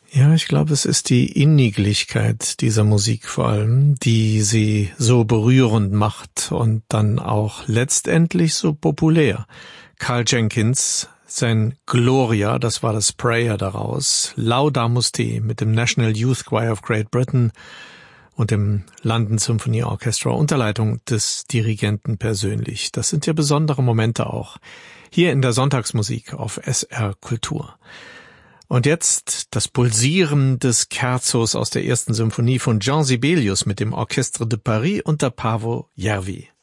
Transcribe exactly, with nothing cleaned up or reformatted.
Ja, ich glaube, es ist die Inniglichkeit dieser Musik vor allem, die sie so berührend macht und dann auch letztendlich so populär. Carl Jenkins, sein Gloria, das war das Prayer daraus, Laudamus Te mit dem National Youth Choir of Great Britain und dem London Symphony Orchestra unter Leitung des Dirigenten persönlich. Das sind ja besondere Momente auch. Hier in der Sonntagsmusik auf S R Kultur. Und jetzt das Pulsieren des Scherzos aus der ersten Symphonie von Jean Sibelius mit dem Orchestre de Paris unter Paavo Järvi.